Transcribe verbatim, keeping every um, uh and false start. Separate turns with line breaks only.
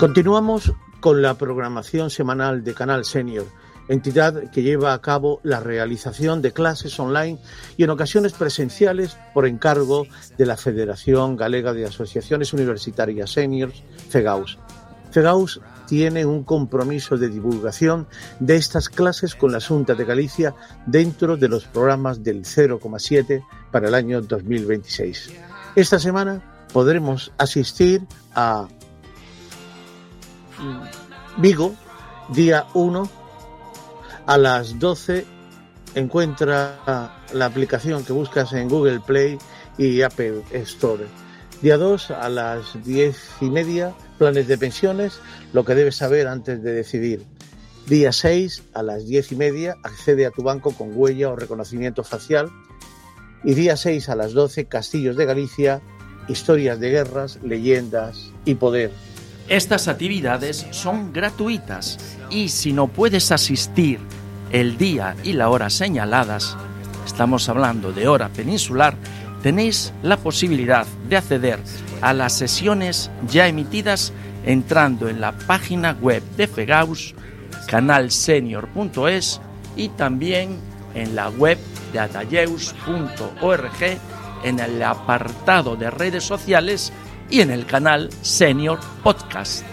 Continuamos con la programación semanal de Canal Senior, entidad que lleva a cabo la realización de clases online y en ocasiones presenciales por encargo de la Federación Galega de Asociaciones Universitarias Seniors, FEGAUS. FEGAUS tiene un compromiso de divulgación de estas clases con la Xunta de Galicia dentro de los programas del cero coma siete para el año dos mil veintiséis. Esta semana podremos asistir a Vigo, día uno, a las doce. Encuentra la aplicación que buscas en Google Play y Apple Store. Día dos, a las diez y media, planes de pensiones, lo que debes saber antes de decidir. Día seis, a las diez y media, accede a tu banco con huella o reconocimiento facial. Y día seis, a las doce, Castillos de Galicia, historias de guerras, leyendas y poder.
Estas actividades son gratuitas y si no puedes asistir el día y la hora señaladas, estamos hablando de hora peninsular, tenéis la posibilidad de acceder a las sesiones ya emitidas entrando en la página web de FEGAUS, canal senior punto es, y también en la web de atalleus punto org, en el apartado de redes sociales y en el canal Senior Podcast.